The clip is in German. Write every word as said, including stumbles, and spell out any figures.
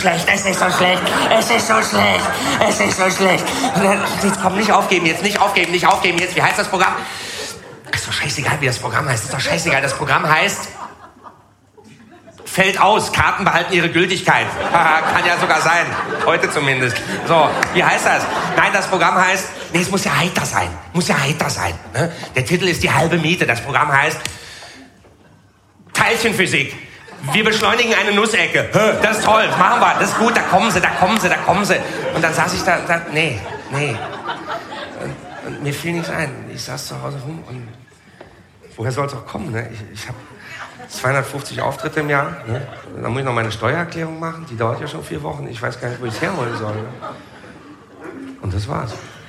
schlecht, es ist so schlecht, es ist so schlecht, es ist so schlecht. Jetzt komm, nicht aufgeben, jetzt nicht aufgeben, nicht aufgeben, jetzt, wie heißt das Programm? Ist doch scheißegal, wie das Programm heißt, ist doch scheißegal, das Programm heißt... Fällt aus, Karten behalten ihre Gültigkeit. Kann ja sogar sein, heute zumindest. So, wie heißt das? Nein, das Programm heißt, nee, es muss ja heiter sein, muss ja heiter sein. Ne? Der Titel ist die halbe Miete, das Programm heißt Teilchenphysik. Wir beschleunigen eine Nussecke. Das ist toll, das machen wir, das ist gut, da kommen sie, da kommen sie, da kommen sie. Und dann saß ich da und dachte, nee, nee. Und, und mir fiel nichts ein. Ich saß zu Hause rum und woher soll es auch kommen? Ne? Ich, ich habe zweihundertfünfzig Auftritte im Jahr. Ne? Dann muss ich noch meine Steuererklärung machen. Die dauert ja schon vier Wochen. Ich weiß gar nicht, wo ich es herholen soll. Ne? Und das war's.